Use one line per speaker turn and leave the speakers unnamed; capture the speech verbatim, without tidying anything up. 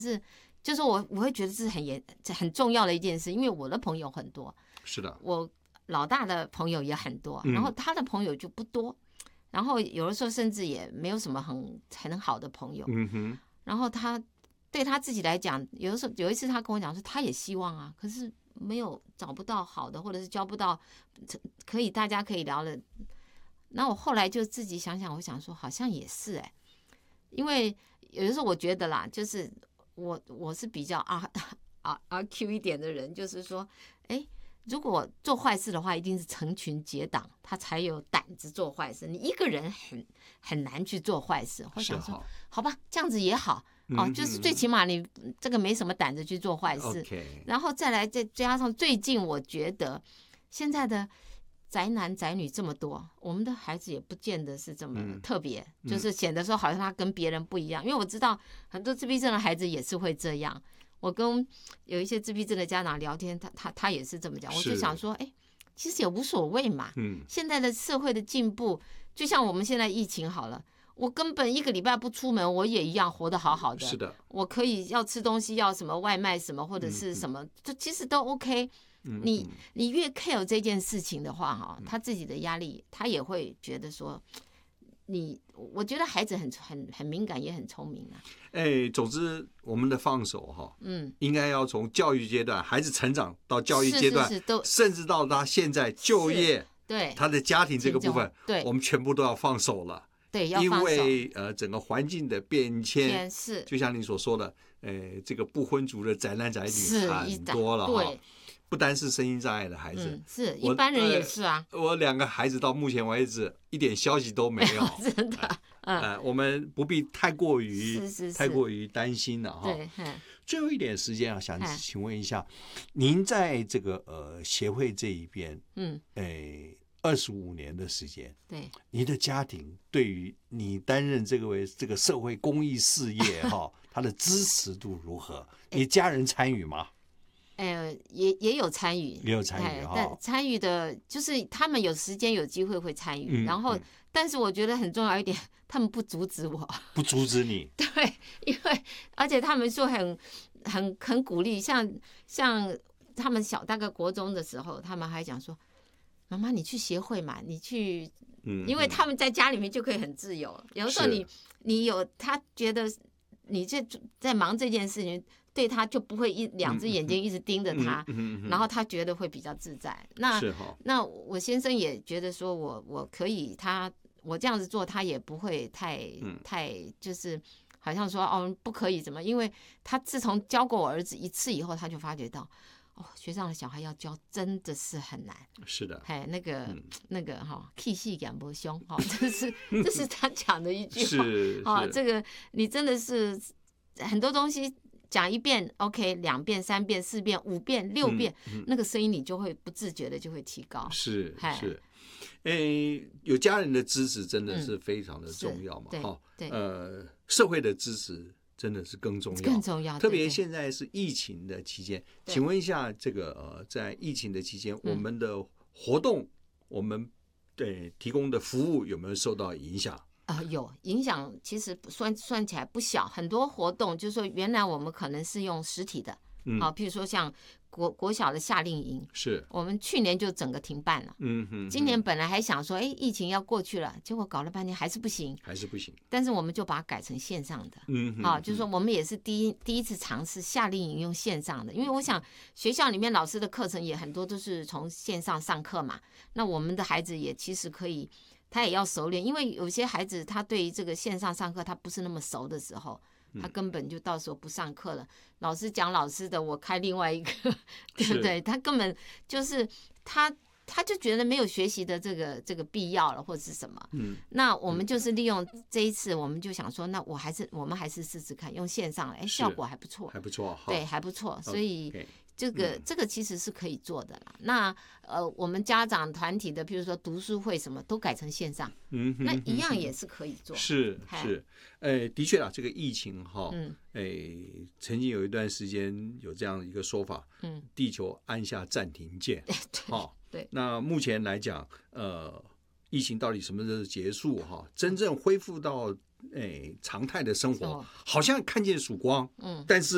就是我我会觉得这是很严很重要的一件事，因为我的朋友很多，
是的，
我老大的朋友也很多，
嗯
然后他的朋友就不多，然后有的时候甚至也没有什么很很好的朋友，
嗯哼，
然后他对他自己来讲，有的时候有一次他跟我讲说，他也希望啊，可是没有找不到好的，或者是交不到可以大家可以聊的。那我后来就自己想想，我想说好像也是哎、欸，因为有的时候我觉得啦，就是我我是比较啊啊啊 Q 一点的人，就是说，哎，如果做坏事的话，一定是成群结党，他才有胆子做坏事。你一个人很很难去做坏事。我想说，好吧，这样子也好哦，就是最起码你这个没什么胆子去做坏事。
Okay.
然后再来再加上最近我觉得现在的宅男宅女这么多，我们的孩子也不见得是这么特别，嗯、就是显得说好像他跟别人不一样。因为我知道很多自闭症的孩子也是会这样。我跟有一些自闭症的家长聊天，他他他也是这么讲。我就想说，哎，其实也无所谓嘛。嗯，现在的社会的进步，就像我们现在疫情好了，我根本一个礼拜不出门，我也一样活得好好的。
是的，我
可以要吃东西，要什么外卖什么或者是什么，这、嗯、其实都 OK。你你越 care 这件事情的话，哈，他自己的压力，他也会觉得说，你，我觉得孩子很很很敏感，也很聪明啊。
哎，总之我们的放手哈，嗯，应该要从教育阶段，孩子成长到教育阶段，
是是是都
甚至到他现在就业，
对
他的家庭这个部分，
对，
我们全部都要放手了。
对，要放手，
因为呃整个环境的变迁，
是
就像你所说的，呃，这个不婚族的宅男宅女很多了哈。不单是身心障碍的孩子，
嗯、是一般人也是啊、
呃。我两个孩子到目前为止一点消息都没有，
真的。嗯、
呃，我们不必太过于
是是是
太过于担心了哈。
对，
最后一点时间啊，想请问一下，您在这个呃协会这一边，嗯，诶、呃，二十五年的时间，
对，
您的家庭对于你担任这个为这个社会公益事业哈，他的支持度如何？你家人参与吗？
呃，也也有参与，
也有参与哈、哦，
但参与的就是他们有时间有机会会参与，嗯、然后、嗯，但是我觉得很重要一点，他们不阻止我，
不阻止你，
对，因为而且他们说很很很鼓励，像像他们小大概国中的时候，他们还讲说，妈妈你去协会嘛，你去，嗯，因为他们在家里面就可以很自由，有的时候你你有他觉得你在在忙这件事情。对他就不会一两只眼睛一直盯着他，嗯嗯嗯嗯、然后他觉得会比较自在。那那我先生也觉得说我我可以他我这样子做，他也不会太、嗯、太就是好像说哦不可以怎么，因为他自从教过我儿子一次以后，他就发觉到哦学上的小孩要教真的是很难。
是的，
哎那个、嗯、那个哈气势感不凶哈，这是这是他讲的一句话。
是
啊、哦，这个你真的是很多东西。讲一遍 OK， 两遍、三遍、四遍、五遍、六遍，嗯嗯、那个声音你就会不自觉的就会提高。
是是，诶，有家人的支持真的是非常的重要嘛，哈、嗯。呃，社会的支持真的是更重要，
更重要。
特别现在是疫情的期间，请问一下，这个呃，在疫情的期间，我们的活动，嗯、我们对提供的服务有没有受到影响？
呃，有影响，其实算算起来不小。很多活动就是说，原来我们可能是用实体的，嗯，啊，譬如说像国国小的夏令营，
是我
们去年就整个停办了，嗯哼，今年本来还想说，哎，疫情要过去了，结果搞了半天还是不行，
还是不行。
但是我们就把它改成线上的，嗯哼，啊，就是说我们也是第一第一次尝试夏令营用线上的，因为我想学校里面老师的课程也很多都是从线上上课嘛，那我们的孩子也其实可以。他也要熟练，因为有些孩子他对于这个线上上课他不是那么熟的时候，他根本就到时候不上课了。老师讲老师的，我开另外一个，对不对？他根本就是他他就觉得没有学习的这个这个必要了，或者是什么。嗯，那我们就是利用这一次，我们就想说，那我还是我们还是试试看用线上，哎，效果还不错，
还不错，
对，还不错，所以。Okay.这个这个其实是可以做的啦。那呃，我们家长团体的，譬如说读书会什么，都改成线上，嗯，那一样也是可以做。
是是，呃，的确啊，这个疫情哈，嗯，哎，曾经有一段时间有这样一个说法，嗯，地球按下暂停键，
好，对。
那目前来讲，呃，疫情到底什么时候结束哈？真正恢复到哎常态的生活，好像看见曙光，嗯，但是。